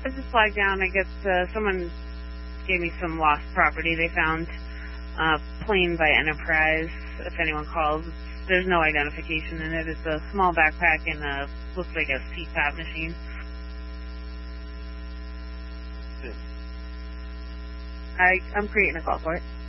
This is flagged down. I guess someone gave me some lost property. They found plane by Enterprise. If anyone calls, there's no identification in it. It's a small backpack and looks like a CPAP machine. I'm creating a call for it.